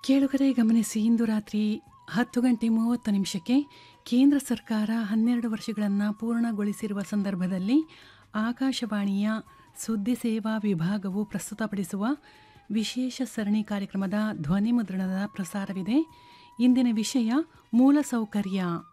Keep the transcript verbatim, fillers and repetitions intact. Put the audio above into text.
ಕೇಳುಗರೆ ಗಮನಿಸಿ, ಇಂದು ರಾತ್ರಿ ಹತ್ತು ಗಂಟೆ ಮೂವತ್ತು ನಿಮಿಷಕ್ಕೆ ಕೇಂದ್ರ ಸರ್ಕಾರ ಹನ್ನೆರಡು ವರ್ಷಗಳನ್ನು ಪೂರ್ಣಗೊಳಿಸಿರುವ ಸಂದರ್ಭದಲ್ಲಿ ಆಕಾಶವಾಣಿಯ ಸುದ್ದಿ ಸೇವಾ ವಿಭಾಗವು ಪ್ರಸ್ತುತಪಡಿಸುವ ವಿಶೇಷ ಸರಣಿ ಕಾರ್ಯಕ್ರಮದ ಧ್ವನಿ ಮುದ್ರಣದ ಪ್ರಸಾರವಿದೆ. ಇಂದಿನ ವಿಷಯ ಮೂಲಸೌಕರ್ಯ.